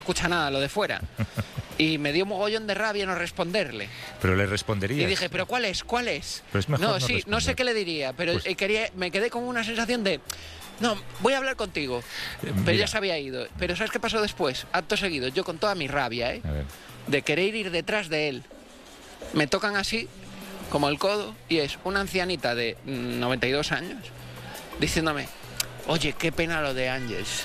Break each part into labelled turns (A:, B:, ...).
A: escucha nada, lo de fuera. Y me dio mogollón de rabia no responderle.
B: Pero le responderías.
A: Y dije, ¿pero cuál es? ¿Cuál es?
B: Pero es mejor no
A: sí, no sé qué le diría, pero
B: pues,
A: me quedé con una sensación de... No, voy a hablar contigo. Pero ya se había ido. Pero ¿sabes qué pasó después? Acto seguido, yo con toda mi rabia, de querer ir detrás de él. Me tocan así, como el codo, y es una ancianita de 92 años diciéndome, oye, qué pena lo de Ángels.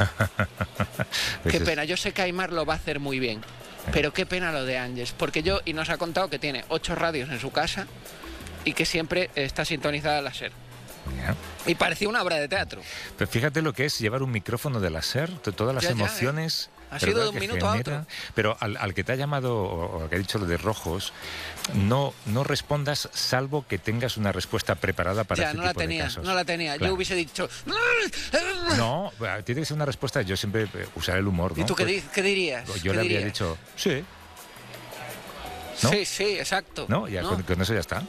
A: Qué pena, yo sé que Aimar lo va a hacer muy bien, pero qué pena lo de Ángels, porque y nos ha contado que tiene 8 radios en su casa y que siempre está sintonizada la SER. Y parecía una obra de teatro.
B: Pero fíjate lo que es llevar un micrófono de la SER, todas las emociones...
A: Ha sido de un minuto a otro.
B: Pero al que te ha llamado o al que ha dicho lo de rojos, no respondas salvo que tengas una respuesta preparada para este tipo de casos.
A: No la tenía. Claro. Yo hubiese dicho...
B: No, tiene que ser una respuesta. Yo siempre usaré el humor, ¿no?
A: ¿Y tú qué dirías?
B: Yo le habría dicho, sí.
A: ¿No? Sí, exacto.
B: ¿No? Ya, ¿no? Con eso ya está.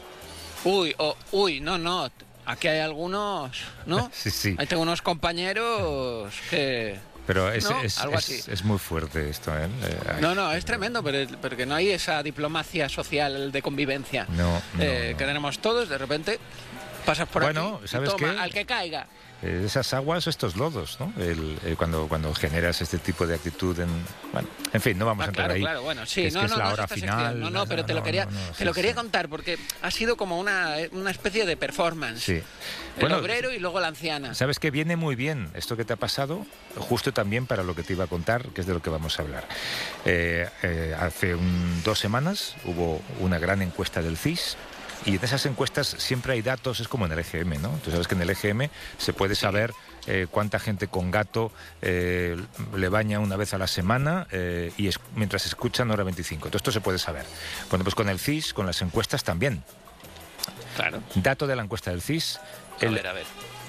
A: Uy, no. Aquí hay algunos, ¿no?
B: Sí.
A: Ahí tengo unos compañeros que...
B: Pero es muy fuerte esto, ¿eh?
A: No, es tremendo, pero que no hay esa diplomacia social de convivencia que tenemos todos. De repente pasas por aquí
B: ¿sabes
A: y toma,
B: qué?
A: Al que caiga.
B: Esas aguas, estos lodos, ¿no? Cuando generas este tipo de actitud en fin, no vamos a entrar ahí.
A: Claro, bueno, sí,
B: es la hora final.
A: Pero te lo quería contar porque ha sido como una especie de performance. Sí. El obrero y luego la anciana.
B: ¿Sabes qué? Viene muy bien esto que te ha pasado, justo también para lo que te iba a contar, que es de lo que vamos a hablar. Hace 2 semanas hubo una gran encuesta del CIS. Y en esas encuestas siempre hay datos, es como en el EGM, ¿no? Tú sabes que en el EGM se puede saber cuánta gente con gato le baña una vez a la semana y mientras escuchan hora 25. Todo esto se puede saber. Bueno, pues con el CIS, con las encuestas también.
A: Claro.
B: Dato de la encuesta del CIS.
A: A ver.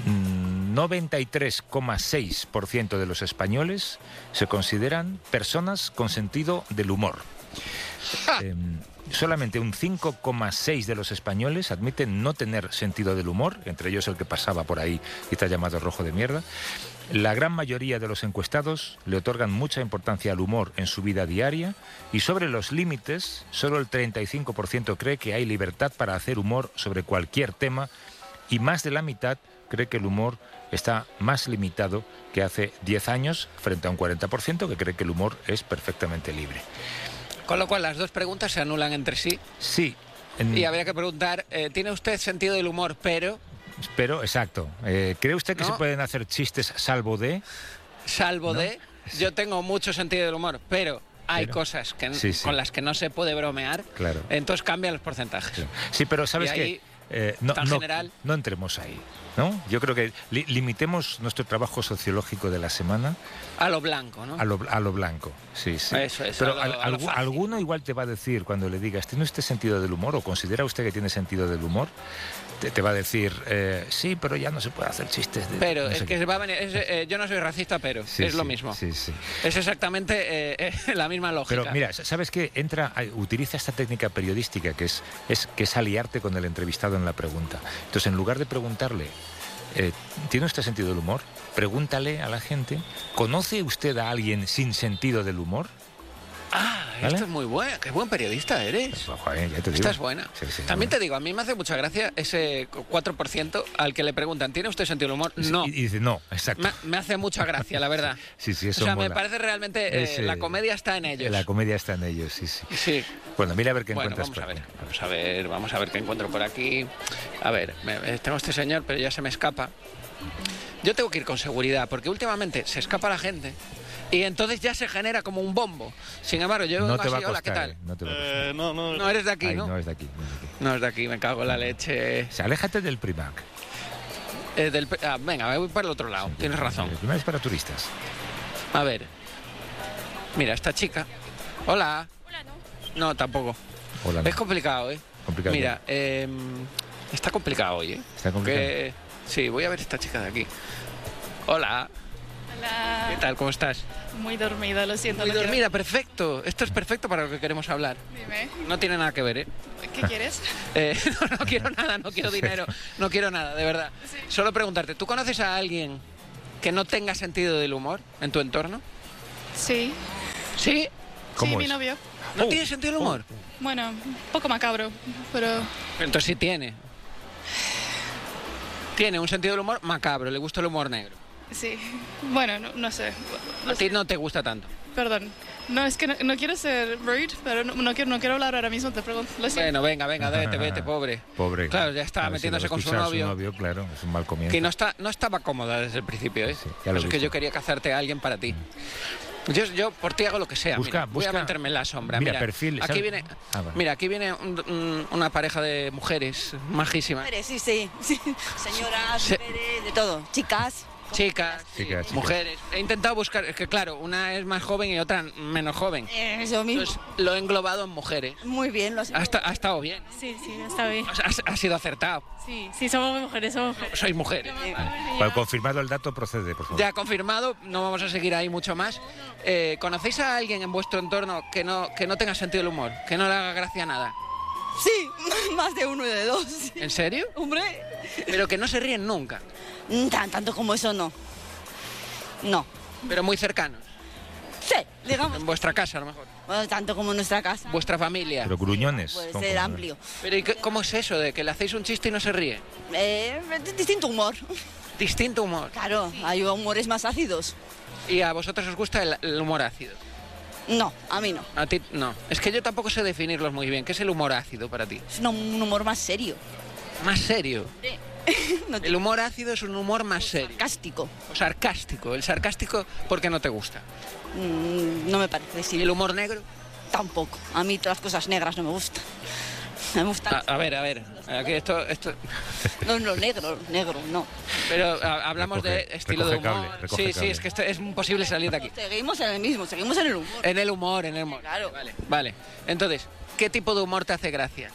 B: 93,6% de los españoles se consideran personas con sentido del humor. Solamente un 5,6% de los españoles admiten no tener sentido del humor, entre ellos el que pasaba por ahí y te ha llamado rojo de mierda. La gran mayoría de los encuestados le otorgan mucha importancia al humor en su vida diaria y sobre los límites, solo el 35% cree que hay libertad para hacer humor sobre cualquier tema y más de la mitad cree que el humor está más limitado que hace 10 años frente a un 40% que cree que el humor es perfectamente libre.
A: Con lo cual las dos preguntas se anulan entre sí.
B: Sí.
A: Y habría que preguntar, ¿tiene usted sentido del humor, pero...?
B: Pero, exacto. ¿Cree usted que se pueden hacer chistes salvo de...?
A: Salvo de... Yo tengo mucho sentido del humor, pero hay cosas con las que no se puede bromear.
B: Claro.
A: Entonces cambian los porcentajes.
B: Claro. Sí, pero ¿sabes qué? No entremos ahí, ¿no? Yo creo que limitemos nuestro trabajo sociológico de la semana
A: a lo blanco, ¿no?
B: A lo blanco, sí.
A: Eso es.
B: Pero alguno igual te va a decir cuando le digas, ¿tiene usted sentido del humor o considera usted que tiene sentido del humor? Te va a decir, sí, pero ya no se puede hacer chistes de...
A: Pero
B: no
A: es que va a venir, yo no soy racista, pero es lo mismo.
B: Sí.
A: Es exactamente la misma lógica.
B: Pero mira, ¿sabes qué? Utiliza esta técnica periodística que es aliarte con el entrevistado en la pregunta. Entonces, en lugar de preguntarle, ¿tiene usted sentido del humor? Pregúntale a la gente, ¿conoce usted a alguien sin sentido del humor?
A: ¿Vale? Esto es muy bueno. Qué buen periodista eres.
B: Pues, joder, ya te digo.
A: Esta es buena.
B: Sí,
A: también te digo, a mí me hace mucha gracia ese 4% al que le preguntan, ¿tiene usted sentido del humor? No.
B: Y dice, no, exacto.
A: Me hace mucha gracia, la verdad.
B: Sí, eso
A: o sea,
B: mola.
A: me parece realmente... la comedia está en ellos.
B: La comedia está en ellos, sí. Bueno, mira a ver qué encuentras.
A: Vamos a ver qué encuentro por aquí. A ver, tengo este señor, pero ya se me escapa. Yo tengo que ir con seguridad, porque últimamente se escapa la gente... Y entonces ya se genera como un bombo. Sin embargo, yo vengo así, hola, ¿qué tal?
B: No te va a costar.
A: No eres de aquí, ¿no?
B: No es de aquí.
A: No es de aquí, me cago en la leche.
B: Aléjate del Primark.
A: Venga, me voy para el otro lado, tienes razón.
B: El Primark es para turistas.
A: A ver. Mira, esta chica. Hola.
C: Hola, no.
A: No, tampoco.
B: Hola, no.
A: Es complicado, ¿eh?
B: Complicado.
A: Mira, está complicado hoy, ¿eh?
B: Está complicado.
A: Sí, voy a ver esta chica de aquí. Hola.
C: Hola.
A: ¿Qué tal? ¿Cómo estás?
C: Muy dormida, lo siento.
A: Muy dormida, perfecto. Esto es perfecto para lo que queremos hablar.
C: Dime.
A: No tiene nada que ver, ¿eh?
C: ¿Qué quieres?
A: No quiero nada, no quiero dinero, no quiero nada, de verdad.
C: Sí.
A: Solo preguntarte, ¿tú conoces a alguien que no tenga sentido del humor en tu entorno?
C: Sí.
A: ¿Sí?
B: ¿Cómo
C: Sí, mi
B: es?
C: novio.
A: ¿No tiene sentido del humor?
C: Bueno, un poco macabro, pero
A: Entonces sí tiene. Tiene un sentido del humor macabro, le gusta el humor negro.
C: sí. Bueno, no sé.
A: A ti no te gusta tanto.
C: Perdón. No, es que no quiero ser rude, pero no quiero hablar ahora mismo, te pregunto. Lo siento.
A: Bueno, venga, vete, pobre.
B: Pobre.
A: Claro, ya está
B: A ver si
A: metiéndose
B: lo
A: con su
B: escucha
A: novio.
B: Claro, es un mal comienzo.
A: Que no estaba cómoda desde el principio, ¿eh?
B: Sí, ya lo he
A: Es que
B: visto.
A: yo quería cazarte a alguien para ti. Yo por ti hago lo que sea.
B: Busca-
A: mira. Voy a
B: busca-
A: meterme en la sombra.
B: mira, perfil,
A: Aquí
B: ¿sabes?
A: viene,
B: Vale.
A: mira, aquí viene una pareja de mujeres majísimas.
D: Mujeres, sí. Señoras,
A: Se-
D: mujeres, de todo. Chicas.
A: Chicas,
B: Chicas.
A: mujeres. He intentado buscar, es que claro, una es más joven y otra menos joven.
D: Eso mismo.
A: Entonces lo he englobado en mujeres.
D: Muy bien, lo has
A: Ha estado bien.
C: Sí, está bien.
A: Ha sido acertado.
C: Sí, somos mujeres, somos mujeres.
A: Sois mujeres.
B: Bueno, confirmado el dato, procede, por favor.
A: Ya confirmado, no vamos a seguir ahí mucho más. ¿Conocéis a alguien en vuestro entorno que no tenga sentido del humor? Que no le haga gracia a nada.
D: Sí, más de uno y de dos.
A: ¿En serio?
D: Hombre.
A: Pero que no se ríen nunca.
D: Tanto como eso no. No.
A: Pero muy cercanos.
D: Sí, digamos.
A: En vuestra casa, a lo mejor.
D: Bueno, tanto como en nuestra casa.
A: Vuestra familia.
B: Pero gruñones.
D: Puede
B: ¿cómo-
D: ser
B: cómo-
D: amplio.
A: Pero ¿y cómo es eso de que le hacéis un chiste y no se ríe?
D: Distinto humor.
A: Distinto humor.
D: Claro, hay humores más ácidos.
A: ¿Y a vosotros os gusta el humor ácido?
D: No, a mí no.
A: A ti no. Es que yo tampoco sé definirlos muy bien. ¿Qué es el humor ácido para ti?
D: Es un humor más serio.
A: Más serio.
D: No
A: El humor ácido es un humor más serio.
D: sarcástico.
A: O sarcástico. El sarcástico, ¿por qué no te gusta?
D: No me parece.
A: ¿Y
D: Sí,
A: el humor negro?
D: tampoco. A mí todas las cosas negras no me gustan. Me gustan.
A: A ver. Aquí esto.
D: No, negro, no.
A: Pero hablamos
B: Recoge-
A: de estilo de
B: recoge
A: humor.
B: cable, recoge
A: Sí,
B: cable.
A: es que es imposible salir de aquí.
D: Seguimos en el mismo, seguimos en el humor.
A: En el humor.
D: Claro.
A: Vale. Entonces, ¿qué tipo de humor te hace gracia?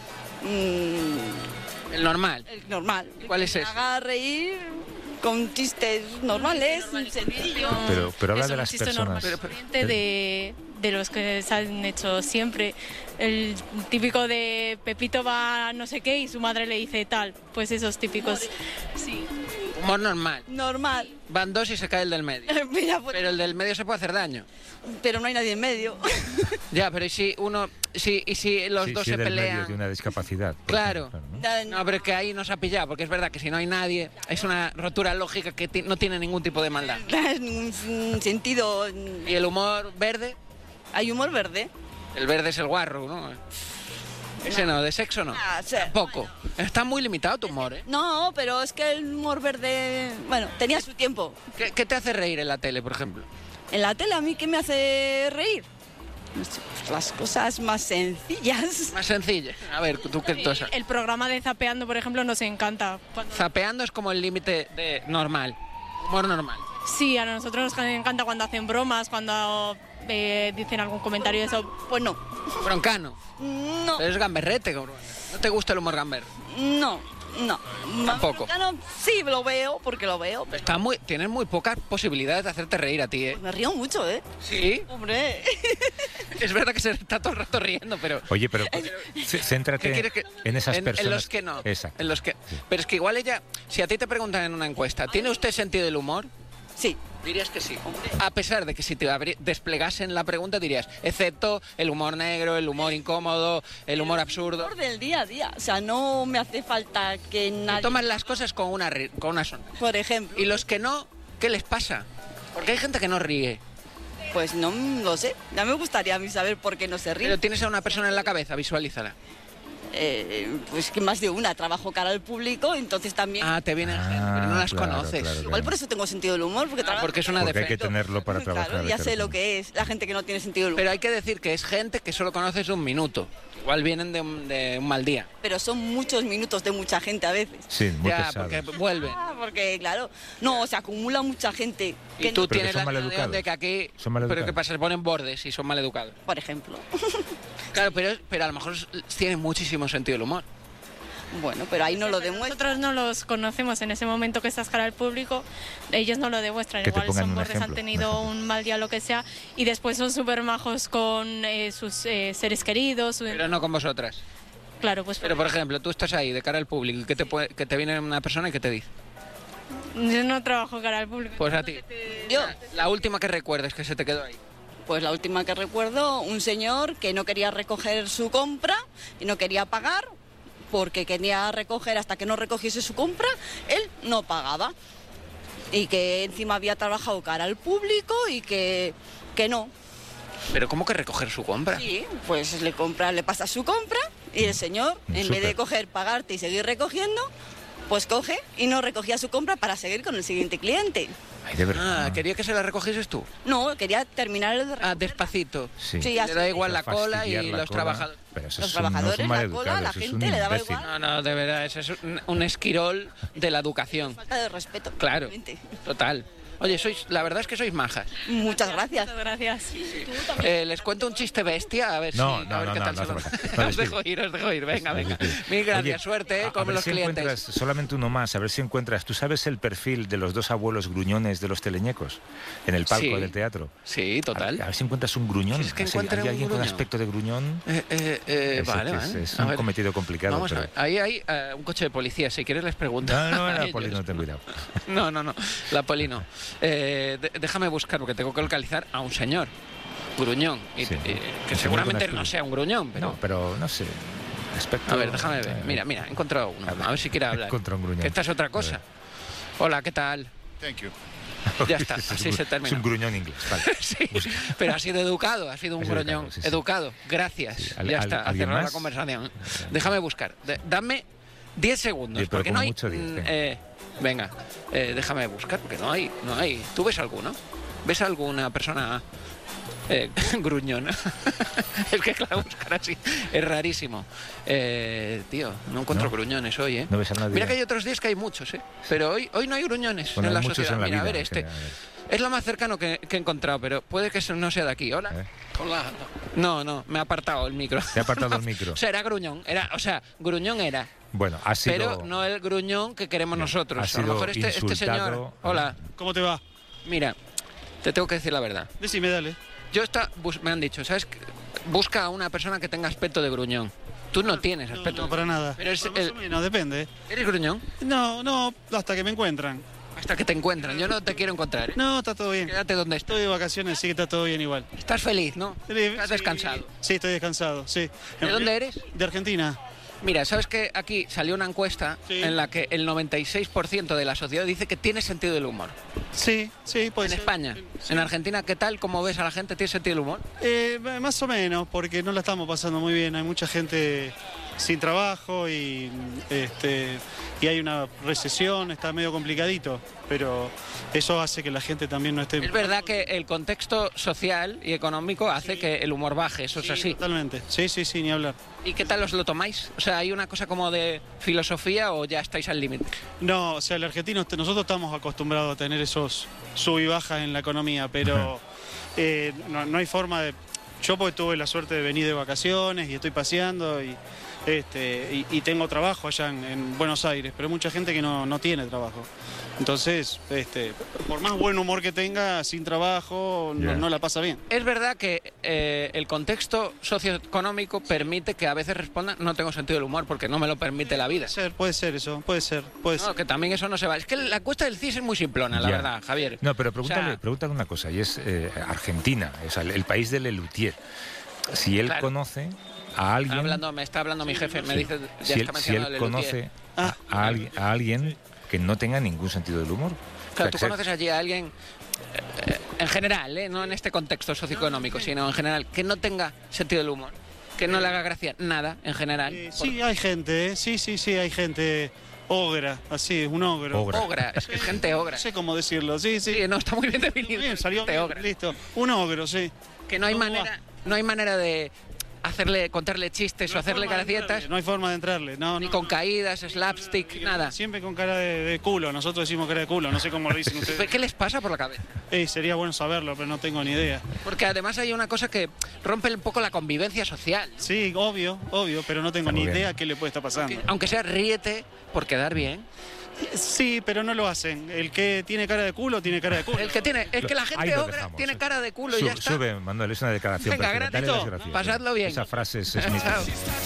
A: El normal.
D: El normal.
A: ¿Cuál es
D: Que
A: ese?
D: me haga reír con chistes normales, sencillos.
B: Pero habla
C: Es
B: de
C: un
B: las
C: chiste
B: personas.
C: normal, corriente de los que se han hecho siempre. El típico de Pepito va a no sé qué y su madre le dice tal. Pues esos típicos. Sí.
A: Humor normal.
D: Normal.
A: Van dos y se cae el del medio.
D: Mira, pues,
A: Pero el del medio se puede hacer daño.
D: pero no hay nadie en medio.
A: Ya, pero ¿y si los
B: Sí,
A: dos
B: sí,
A: se
B: del medio
A: pelean?
B: de una discapacidad. por
A: Claro.
B: ejemplo, ¿no?
A: No, pero es que ahí nos ha pillado, porque es verdad que si no hay nadie, es una rotura lógica que no tiene ningún tipo de maldad.
D: No es ningún sentido.
A: ¿Y el humor verde?
D: Hay humor verde.
A: El verde es el guarro, ¿no? Ese no, de sexo no.
D: Ah, sí.
A: Tampoco. Está muy limitado tu humor, ¿eh?
D: No, pero es que el humor verde, bueno, tenía su tiempo.
A: ¿Qué te hace reír en la tele, por ejemplo?
D: En la tele, ¿a mí qué me hace reír? No sé, pues las cosas más sencillas.
A: Más sencilla. A ver, tú qué tú sabes.
C: El programa de Zapeando, por ejemplo, nos encanta.
A: Zapeando es como el límite de normal. Humor normal.
C: Sí, a nosotros nos encanta cuando hacen bromas, cuando dicen algún comentario de eso.
D: Pues no.
A: Broncano.
D: No,
A: Pero es gamberrete, cabrón. ¿No te gusta el humor gamber?
D: no.
A: Tampoco.
D: Sí, lo veo, porque lo veo. Pero
A: Tienes muy pocas posibilidades de hacerte reír a ti, ¿eh?
D: me río mucho, ¿eh?
A: Sí.
D: Hombre.
A: Es verdad que se está todo el rato riendo, pero...
B: Oye, pero céntrate
A: ¿Qué quieres que-
B: en esas personas.
A: En los que no.
B: Exacto.
A: En los que... Pero es que igual ella... Si a ti te preguntan en una encuesta, ¿tiene usted sentido del humor?
D: Sí.
A: Dirías que sí. A pesar de que si te desplegasen la pregunta dirías, excepto el humor negro, el humor incómodo, el humor absurdo.
D: Humor del día a día. O sea, no me hace falta que nadie...
A: Toman las cosas con una sonrisa.
D: Por ejemplo.
A: Y los que no, ¿qué les pasa? Porque hay gente que no ríe.
D: Pues no lo sé. Ya me gustaría a mí saber por qué no se ríe.
A: Pero tienes a una persona en la cabeza, visualízala.
D: Pues que más de una. Trabajo cara al público, entonces también...
A: Ah, te vienen gente, pero no las
B: claro,
A: conoces.
B: claro,
D: Igual por eso tengo sentido del humor, porque trabajo...
A: Porque es una
B: Porque hay que
A: defensa.
B: tenerlo para trabajar.
D: Claro, ya
B: claro.
D: sé lo que es la gente que no tiene sentido del humor.
A: Pero hay que decir que es gente que solo conoces un minuto. Igual vienen de un mal día.
D: Pero son muchos minutos de mucha gente a veces.
B: Sí, muy
A: Ya,
B: pesado.
A: porque vuelven.
D: Porque, claro, no, se acumula mucha gente.
A: Y
D: Que
A: tú
B: Pero que
A: tienes
B: son
A: la sensación
B: maleducados.
A: de que aquí...
B: Son maleducados.
A: Pero ¿qué pasa? Se ponen bordes y son maleducados.
D: por ejemplo.
A: Claro, pero a lo mejor tienen muchísimo sentido del humor.
D: Bueno, pero ahí no lo demuestra.
C: Nosotros no los conocemos en ese momento que estás cara al público, ellos no lo demuestran.
B: Que te
C: Igual
B: pongan
C: son
B: un
C: bordes, han
B: ejemplo,
C: tenido
B: un
C: un mal día, lo que sea, y después son súper majos con sus seres queridos.
A: Pero no con vosotras.
C: Claro, pues
A: Pero por ejemplo, tú estás ahí de cara al público y que te viene una persona y que te dice.
C: Yo no trabajo cara al público.
A: Pues a ti.
D: Yo,
A: La última que recuerdes que se te quedó ahí.
D: pues la última que recuerdo, un señor que no quería recoger su compra y no quería pagar porque quería recoger hasta que no recogiese su compra, él no pagaba. Y que encima había trabajado cara al público y que no.
A: ¿Pero cómo que recoger su compra?
D: Sí, pues le pasa su compra y el señor, en vez de coger, pagarte y seguir recogiendo, pues coge y no recogía su compra para seguir con el siguiente cliente.
B: Ay, de verdad.
A: Ah, quería que se la recogieses tú.
D: No, quería terminar el de recoger.
A: Ah, despacito.
B: Sí.
D: Sí,
A: Le
D: así.
A: da igual la cola y
B: Fastidiar la
A: los
B: cola.
A: trabajadores.
B: Pero eso
D: Los
B: es un- no
D: trabajadores,
B: son
D: la
B: maleducados,
D: cola, la
B: eso es
D: gente
B: un
D: le daba
B: imbécil.
D: igual.
A: No, de verdad, ese es un esquirol de la educación.
D: Falta de respeto.
A: Claro,
D: realmente.
A: total. Oye, la verdad es que sois majas.
D: Muchas gracias.
C: Muchas gracias.
A: Les cuento un chiste bestia, a ver
B: No,
A: si...
B: no,
A: a ver
B: no,
A: qué
B: no,
A: tal
B: no
A: se lo-
B: hace falta. No,
A: Os dejo ir, venga. Mil gracias,
B: Oye,
A: suerte
B: a
A: con
B: ver
A: los
B: si
A: clientes.
B: encuentras solamente uno más, a ver si encuentras. ¿Tú sabes el perfil de los dos abuelos gruñones de los teleñecos en el palco
A: Sí.
B: del teatro?
A: Sí, total.
B: A ver si encuentras un gruñón.
A: Si es que
B: Así,
A: encuentren
B: ¿hay
A: un
B: alguien con
A: gruñón.
B: aspecto de gruñón?
A: Vale,
B: Es
A: A
B: un
A: ver.
B: cometido complicado.
A: Vamos a
B: pero-
A: ver. Ahí hay un coche de policía, si quieres les pregunto.
B: No,
A: a
B: no,
A: ellos.
B: Poli, no, ten cuidado.
A: No, la poli no. Déjame buscar, porque tengo que localizar a un señor gruñón,
B: Sí.
A: que
B: Un señor
A: seguramente
B: con
A: no
B: aspecto.
A: sea un gruñón, pero...
B: No, pero no sé. Aspecto,
A: A ver, déjame ver. Mira, he encontrado uno. A ver si quiere hablar.
B: He encontrado un gruñón.
A: Que esta es otra
B: A
A: cosa.
B: ver.
A: Hola, ¿qué tal?
E: Thank you.
A: Ya está,
B: Es
A: así
B: un-
A: se termina.
B: Es un gruñón inglés, vale.
A: Sí, pero ha sido educado, ha sido un
B: Ha sido
A: gruñón.
B: educado, sí, sí.
A: Educado, gracias.
B: Sí.
A: Ya está, ha
B: ¿Alguien
A: cerrado la
B: más?
A: conversación. Déjame buscar. Dame 10 segundos,
B: Sí, pero
A: porque
B: como
A: no hay...
B: mucho 10,
A: venga, déjame buscar, porque no hay. ¿Tú ves alguno? ¿Ves alguna persona gruñona? Es que claro, buscar así es rarísimo. Tío, no encuentro
B: ¿No?
A: gruñones hoy, ¿eh?
B: No ves a nadie.
A: Mira que hay otros días que hay muchos, ¿eh? Pero hoy no hay gruñones
B: Bueno,
A: en la
B: hay muchos
A: sociedad.
B: en la
A: Mira,
B: vida,
A: a ver,
B: en
A: este
B: general,
A: es lo más cercano que he encontrado, pero puede que eso no sea de aquí. Hola. Hola. No, me ha apartado el micro.
B: Te ha apartado el micro.
A: O sea, era gruñón. Gruñón era.
B: Bueno, ha sido...
A: Pero no el gruñón que queremos nosotros.
B: Ha
A: A lo
B: sido
A: mejor este señor.
B: insultado.
A: Hola.
F: ¿Cómo te va?
A: Mira, te tengo que decir la verdad.
F: Decime, dale.
A: Me han dicho, ¿sabes? Busca a una persona que tenga aspecto de gruñón. Tú no tienes aspecto.
F: No, para nada.
A: Pero es
F: Más o menos, depende.
A: ¿Eres gruñón?
F: No, hasta que me encuentran.
A: Hasta que te encuentran. Yo no te quiero encontrar. ¿eh?
F: No, está todo bien.
A: Quédate donde estás.
F: Estoy de vacaciones, sí que está todo bien igual.
A: Estás feliz, ¿no? Estás
F: Sí,
A: descansado.
F: Sí, estoy descansado, sí.
A: ¿De dónde eres?
F: De Argentina.
A: Mira, ¿sabes que aquí salió una encuesta
F: Sí.
A: en la que el 96% de la sociedad dice que tiene sentido del humor?
F: Sí, puede
A: En
F: ser.
A: España.
F: Sí.
A: En Argentina, ¿qué tal? ¿Cómo ves a la gente? ¿Tiene sentido del humor?
F: Más o menos, porque no la estamos pasando muy bien. Hay mucha gente sin trabajo y hay una recesión, está medio complicadito, pero eso hace que la gente también no esté...
A: Es verdad que el contexto social y económico hace que el humor baje, eso es
F: Sí,
A: así.
F: totalmente. Sí, ni hablar.
A: ¿Y qué tal os lo tomáis? O sea, ¿hay una cosa como de filosofía o ya estáis al límite?
F: No, o sea, el argentino, nosotros estamos acostumbrados a tener esos sub y bajas en la economía, pero no hay forma de... Yo porque tuve la suerte de venir de vacaciones y estoy paseando y tengo trabajo allá en Buenos Aires, pero hay mucha gente que no tiene trabajo. Entonces, por más buen humor que tenga, sin trabajo,
B: Ya.
F: no la pasa bien.
A: Es verdad que el contexto socioeconómico permite que a veces respondan no tengo sentido del humor porque no me lo permite la vida.
F: Puede ser eso, puede ser.
A: No, que también eso no se va. Es que la encuesta del CIS es muy simplona, la
B: Ya.
A: verdad, Javier.
B: No, pero
A: O sea,
B: pregúntale una cosa, y es Argentina, es el país del Lelutier. Si él
A: Claro.
B: conoce a alguien...
A: me está hablando mi jefe, me dice, ya
B: si
A: está
B: él, si
A: mencionado
B: él
A: el
B: conoce
A: Lelutier.
B: a alguien que no tenga ningún sentido del humor.
A: Claro,
B: O
A: tú
B: sea,
A: conoces allí a alguien, en general, no en este contexto socioeconómico, sino en general, que no tenga sentido del humor, que no le haga gracia nada, en general.
F: Sí, hay gente, sí, hay gente ogra, así, un ogro.
B: Ogra.
A: Ogra, es que es gente ogra.
F: No sé cómo decirlo, sí.
A: Sí, no, está muy bien definido.
F: Bien, salió
A: gente
F: bien,
A: ogra.
F: listo. Un ogro, sí.
A: Que no hay
F: ¿Cómo
A: manera de contarle chistes o hacerle gracietas,
F: No hay forma de entrarle, no.
A: ni con caídas, slapstick, nada.
F: Siempre con cara de culo, nosotros decimos cara de culo, no sé cómo lo dicen ustedes.
A: ¿Qué les pasa por la cabeza?
F: Sería bueno saberlo, pero no tengo ni idea.
A: Porque además hay una cosa que rompe un poco la convivencia social.
F: Sí, obvio, pero no tengo
B: Está muy
F: ni
B: bien.
F: idea qué le puede estar pasando.
A: Aunque sea ríete por quedar bien.
F: Sí, pero no lo hacen. El que tiene cara de culo, tiene cara de culo.
A: Es que la
B: Ahí
A: gente
B: lo
A: ogra
B: dejamos,
A: tiene
B: sí.
A: cara de culo y ya está.
B: Sube, Manuel, es una declaración.
A: Venga,
B: perfecta. Dale
A: gratis.
B: las gracias.
A: Pasadlo bien.
B: Esa frase es
A: Chao.
B: mítica.